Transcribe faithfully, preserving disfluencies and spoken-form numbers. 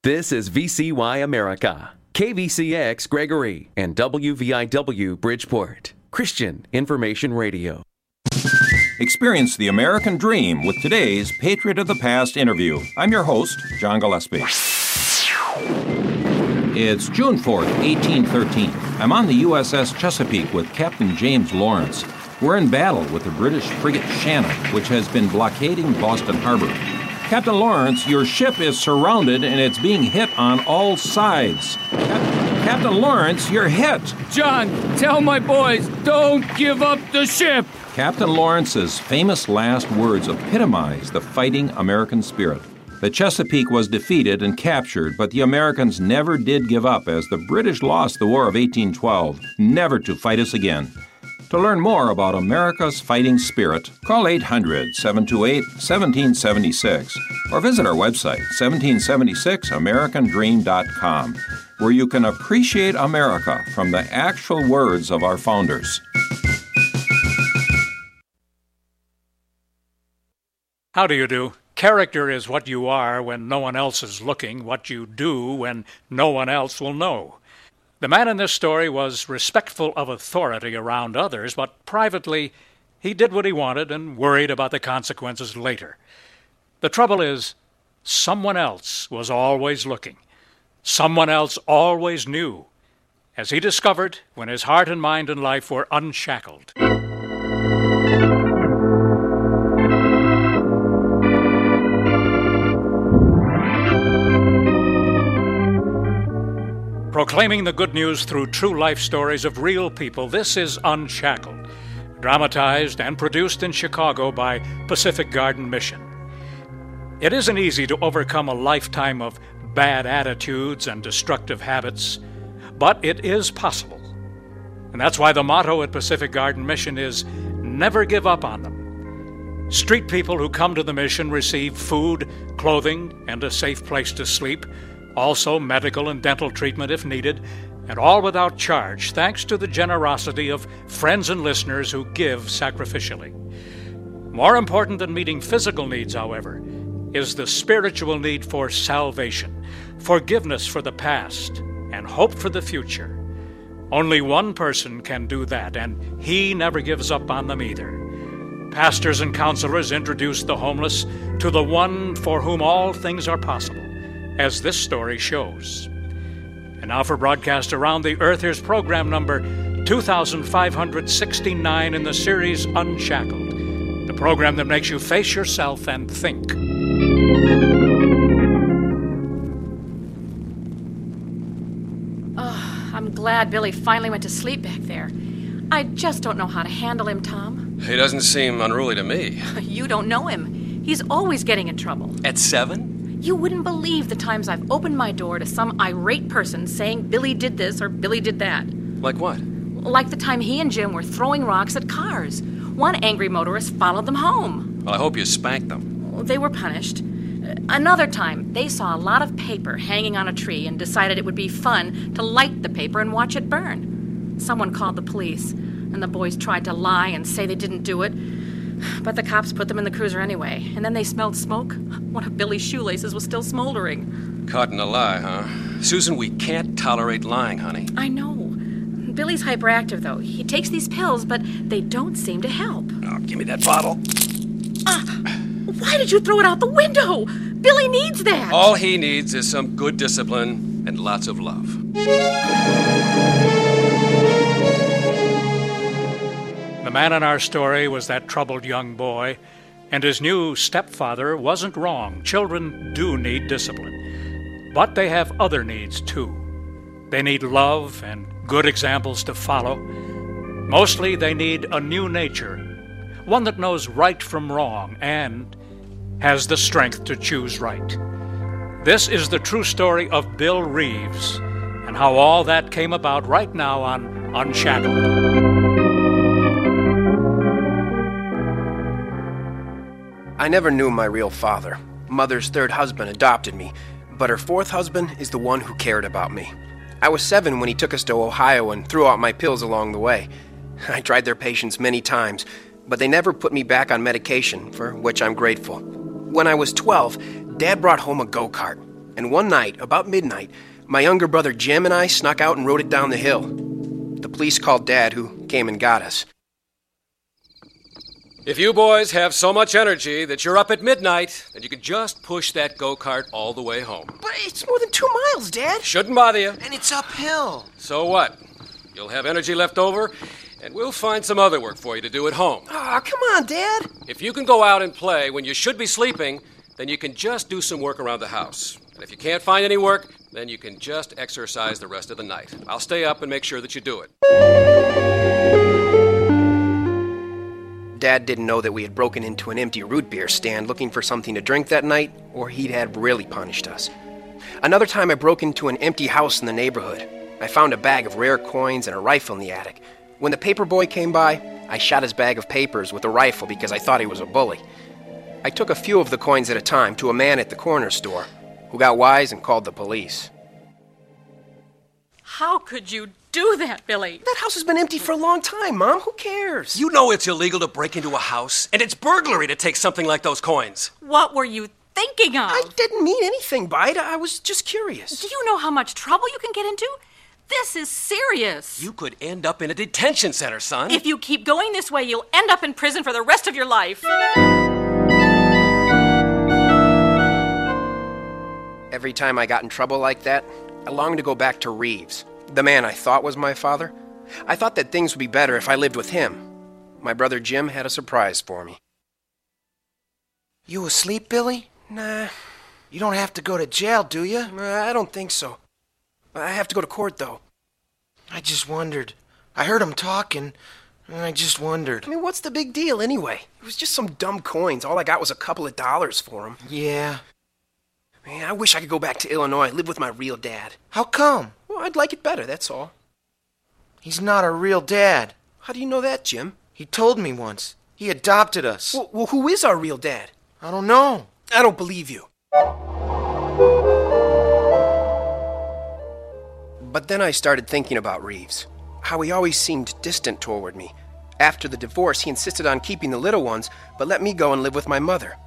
This is V C Y America, K V C X Gregory, and W V I W Bridgeport, Christian Information Radio. Experience the American dream with today's Patriot of the Past interview. I'm your host, John Gillespie. It's June fourth, eighteen thirteen. I'm on the U S S Chesapeake with Captain James Lawrence. We're in battle with the British frigate Shannon, which has been blockading Boston Harbor. Captain Lawrence, your ship is surrounded and it's being hit on all sides. Cap- Captain Lawrence, you're hit. John, tell my boys, don't give up the ship. Captain Lawrence's famous last words epitomize the fighting American spirit. The Chesapeake was defeated and captured, but the Americans never did give up as the British lost the War of eighteen twelve, never to fight us again. To learn more about America's fighting spirit, call eight hundred, seven two eight, one seven seven six or visit our website, seventeen seventy-six american dream dot com, where you can appreciate America from the actual words of our founders. How do you do? Character is what you are when no one else is looking, what you do when no one else will know. The man in this story was respectful of authority around others, but privately, he did what he wanted and worried about the consequences later. The trouble is, someone else was always looking. Someone else always knew, as he discovered when his heart and mind and life were unshackled. Proclaiming the good news through true life stories of real people, this is Unshackled, dramatized and produced in Chicago by Pacific Garden Mission. It isn't easy to overcome a lifetime of bad attitudes and destructive habits, but it is possible. And that's why the motto at Pacific Garden Mission is, never give up on them. Street people who come to the mission receive food, clothing, and a safe place to sleep, also medical and dental treatment if needed, and all without charge, thanks to the generosity of friends and listeners who give sacrificially. More important than meeting physical needs, however, is the spiritual need for salvation, forgiveness for the past, and hope for the future. Only one person can do that, and he never gives up on them either. Pastors and counselors introduce the homeless to the one for whom all things are possible, as this story shows. And now for broadcast around the earth, here's program number two thousand five hundred sixty-nine in the series Unshackled, the program that makes you face yourself and think. Oh, I'm glad Billy finally went to sleep back there. I just don't know how to handle him, Tom. He doesn't seem unruly to me. You don't know him. He's always getting in trouble. At seven? You wouldn't believe the times I've opened my door to some irate person saying Billy did this or Billy did that. Like what? Like the time he and Jim were throwing rocks at cars. One angry motorist followed them home. Well, I hope you spanked them. They were punished. Another time, they saw a lot of paper hanging on a tree and decided it would be fun to light the paper and watch it burn. Someone called the police, and the boys tried to lie and say they didn't do it. But the cops put them in the cruiser anyway, and then they smelled smoke. One of Billy's shoelaces was still smoldering. Caught in a lie, huh? Susan, we can't tolerate lying, honey. I know. Billy's hyperactive, though. He takes these pills, but they don't seem to help. Oh, give me that bottle. Ah, why did you throw it out the window? Billy needs that. All he needs is some good discipline and lots of love. The man in our story was that troubled young boy, and his new stepfather wasn't wrong. Children do need discipline, but they have other needs too. They need love and good examples to follow. Mostly they need a new nature, one that knows right from wrong and has the strength to choose right. This is the true story of Bill Reeves and how all that came about right now on Unshackled. I never knew my real father. Mother's third husband adopted me, but her fourth husband is the one who cared about me. I was seven when he took us to Ohio and threw out my pills along the way. I tried their patience many times, but they never put me back on medication, for which I'm grateful. When I was twelve, Dad brought home a go-kart. And one night, about midnight, my younger brother Jim and I snuck out and rode it down the hill. The police called Dad, who came and got us. If you boys have so much energy that you're up at midnight, then you can just push that go-kart all the way home. But it's more than two miles, Dad. Shouldn't bother you. And it's uphill. So what? You'll have energy left over, and we'll find some other work for you to do at home. Aw, come on, Dad. If you can go out and play when you should be sleeping, then you can just do some work around the house. And if you can't find any work, then you can just exercise the rest of the night. I'll stay up and make sure that you do it. Dad didn't know that we had broken into an empty root beer stand looking for something to drink that night, or he'd have really punished us. Another time I broke into an empty house in the neighborhood. I found a bag of rare coins and a rifle in the attic. When the paper boy came by, I shot his bag of papers with a rifle because I thought he was a bully. I took a few of the coins at a time to a man at the corner store, who got wise and called the police. How could you do that, Billy? That house has been empty for a long time, Mom. Who cares? You know it's illegal to break into a house, and it's burglary to take something like those coins. What were you thinking of? I didn't mean anything by it. I was just curious. Do you know how much trouble you can get into? This is serious. You could end up in a detention center, son. If you keep going this way, you'll end up in prison for the rest of your life. Every time I got in trouble like that, I longed to go back to Reeves, the man I thought was my father. I thought that things would be better if I lived with him. My brother Jim had a surprise for me. You asleep, Billy? Nah, You don't have to go to jail, do you? I don't think so. I have to go to court, though. I just wondered. I heard him talking, and I just wondered. I mean, what's the big deal anyway? It was just some dumb coins. All I got was a couple of dollars for them. Yeah. Man, I wish I could go back to Illinois, live with my real dad. How come? Well, I'd like it better, that's all. He's not a real dad. How do you know that, Jim? He told me once. He adopted us. Well, well who is our real dad? I don't know. I don't believe you. But then I started thinking about Reeves. How he always seemed distant toward me. After the divorce, he insisted on keeping the little ones, but let me go and live with my mother.